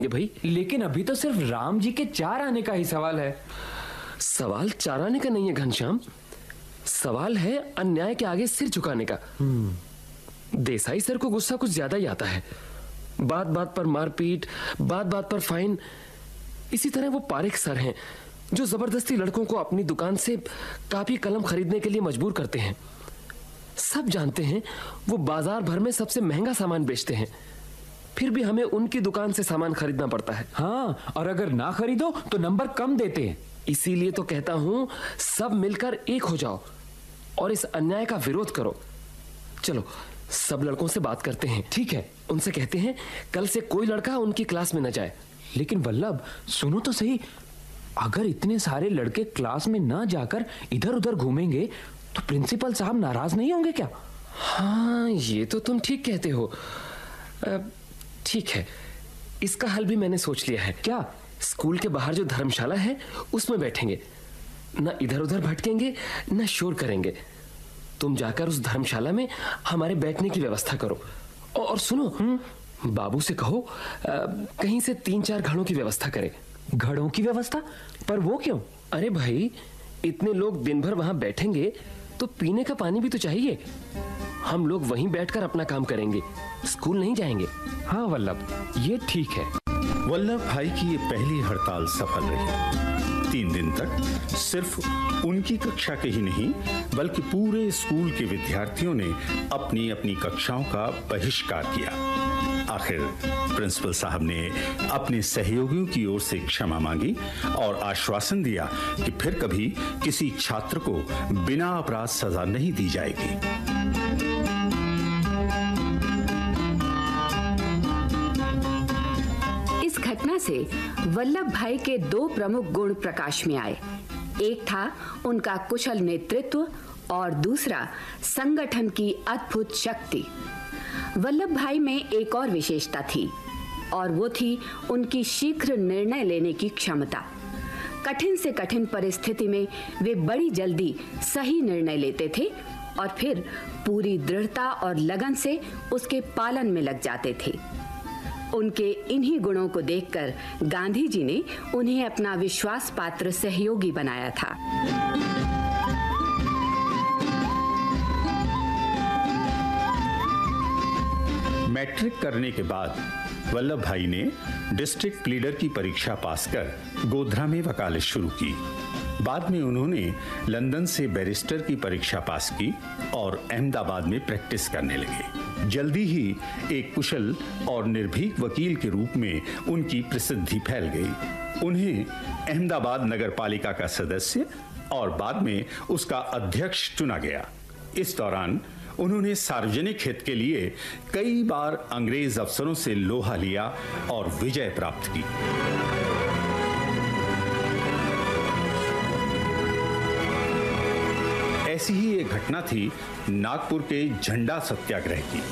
ये भाई, लेकिन अभी तो सिर्फ राम जी के 4 आने का ही सवाल है। सवाल 4 आने का नहीं है घनश्याम, सवाल है अन्याय के आगे सिर झुकाने का। देसाई सर को गुस्सा कुछ ज्यादा ही आता है। बात बात पर मारपीट, बात बात पर फाइन। इसी तरह वो पारेख सर हैं जो जबरदस्ती लड़कों को अपनी दुकान से कापी कलम खरीदने के लिए मजबूर करते हैं। सब जानते हैं वो बाजार भर में सबसे महंगा सामान बेचते हैं, फिर भी हमें उनकी दुकान से सामान खरीदना पड़ता है। हाँ, और अगर ना खरीदो तो नंबर कम देते हैं। इसीलिए तो कहता हूं, सब मिलकर एक हो जाओ और इस अन्याय का विरोध करो। चलो सब लड़कों से बात करते हैं। ठीक है, उनसे कहते हैं कल से कोई लड़का उनकी क्लास में न जाए। लेकिन वल्लभ सुनो तो सही, अगर इतने सारे लड़के क्लास में ना जाकर इधर उधर घूमेंगे तो प्रिंसिपल साहब नाराज नहीं होंगे क्या? हाँ, ये तो तुम ठीक कहते हो। ठीक है, इसका हल भी मैंने सोच लिया है। क्या? स्कूल के बाहर जो धर्मशाला है उसमें बैठेंगे, न इधर उधर भटकेंगे न शोर करेंगे। तुम जाकर उस धर्मशाला में हमारे बैठने की व्यवस्था करो। और सुनो, बाबू से कहो कहीं से 3-4 घड़ों की व्यवस्था करे। घड़ों की व्यवस्था? पर वो क्यों? अरे भाई, इतने लोग दिन भर वहां बैठेंगे तो पीने का पानी भी तो चाहिए। हम लोग वहीं बैठकर अपना काम करेंगे, स्कूल नहीं जाएंगे। हाँ वल्लभ, ये ठीक है। वल्लभ भाई की ये पहली हड़ताल सफल रही। 3 दिन तक सिर्फ उनकी कक्षा के ही नहीं बल्कि पूरे स्कूल के विद्यार्थियों ने अपनी अपनी कक्षाओं का बहिष्कार किया। आखिर प्रिंसिपल साहब ने अपने सहयोगियों की ओर से क्षमा मांगी और आश्वासन दिया कि फिर कभी किसी छात्र को बिना अपराध सजा नहीं दी जाएगी। इस घटना से वल्लभ भाई के 2 प्रमुख गुण प्रकाश में आए। एक था उनका कुशल नेतृत्व और दूसरा संगठन की अद्भुत शक्ति। वल्लभ भाई में एक और विशेषता थी और वो थी उनकी शीघ्र निर्णय लेने की क्षमता। कठिन से कठिन परिस्थिति में वे बड़ी जल्दी सही निर्णय लेते थे और फिर पूरी दृढ़ता और लगन से उसके पालन में लग जाते थे। उनके इन्हीं गुणों को देखकर गांधी जी ने उन्हें अपना विश्वास पात्र सहयोगी बनाया था। मैट्रिक करने के बाद वल्लभ भाई ने डिस्ट्रिक्ट लीडर की परीक्षा पास कर गोधरा में वकालत शुरू की। बाद में उन्होंने लंदन से बैरिस्टर की परीक्षा पास की और अहमदाबाद में प्रैक्टिस करने लगे। जल्दी ही एक कुशल और निर्भीक वकील के रूप में उनकी प्रसिद्धि फैल गई। उन्हें अहमदाबाद नगर पालिका का सदस्य और बाद में उसका अध्यक्ष चुना गया। इस दौरान उन्होंने सार्वजनिक हित के लिए कई बार अंग्रेज अफसरों से लोहा लिया और विजय प्राप्त की। ऐसी ही एक घटना थी नागपुर के झंडा सत्याग्रह की।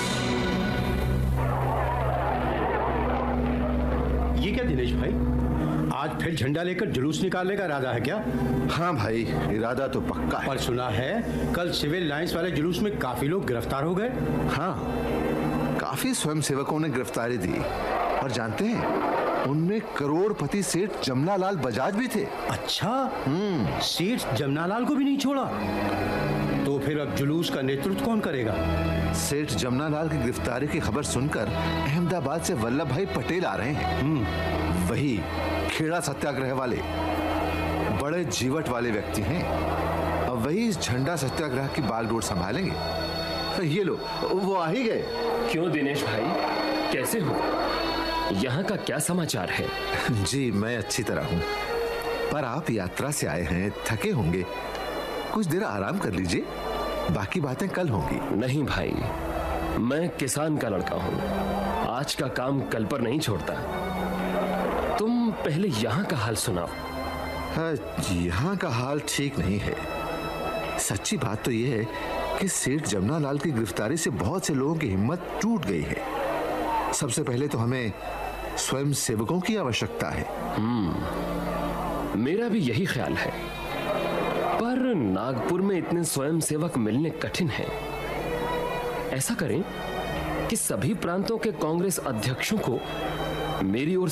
ये क्या दिनेश भाई, आज फिर झंडा लेकर जुलूस निकालने का इरादा है क्या? हाँ भाई, इरादा तो पक्का है। पर सुना है कल सिविल लाइंस वाले जुलूस में काफी लोग गिरफ्तार हो गए। हाँ, काफी स्वयंसेवकों ने गिरफ्तारी दी और जानते हैं उनमें करोड़पति सेठ जमनालाल बजाज भी थे। अच्छा, सेठ जमनालाल को भी नहीं छोड़ा? तो फिर अब जुलूस का नेतृत्व कौन करेगा? सेठ जमनालाल की गिरफ्तारी की खबर सुनकर अहमदाबाद से वल्लभ भाई पटेल आ रहे हैं। वही खेड़ा सत्याग्रह वाले, बड़े जीवट वाले व्यक्ति हैं। अब वही इस झंडा सत्याग्रह की बागडोर संभालेंगे। ये लो, वो आ ही गए। क्यों दिनेश भाई, कैसे हो? यहाँ का क्या समाचार है? जी मैं अच्छी तरह हूँ, पर आप यात्रा से आए हैं, थके होंगे, कुछ देर आराम कर लीजिए, बाकी बातें कल होंगी। नहीं भाई, मैं किसान का लड़का हूँ, आज का काम कल पर नहीं छोड़ता। तुम पहले यहाँ का हाल सुनाओ। हाँ, यहाँ का हाल ठीक नहीं है। सच्ची बात तो यह है कि सेठ जमनालाल की गिरफ्तारी से बहुत से लोगों की हिम्मत टूट गई है। सबसे पहले तो हमें स्वयं सेवकों की आवश्यकता है। मेरा भी यही ख्याल है, पर नागपुर में इतने स्वयं सेवक मिलने कठिन है। ऐसा करें कि सभी प्रांतों के कांग्रेस अध्यक्षों को मेरी ओर